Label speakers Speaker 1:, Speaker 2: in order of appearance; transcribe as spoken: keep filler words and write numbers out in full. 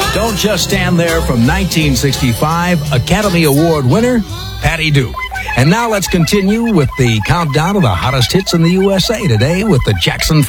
Speaker 1: Don't Just Stand There from nineteen sixty-five, Academy Award winner, Patty Duke. And now let's continue with the countdown of the hottest hits in the U S A today with the Jackson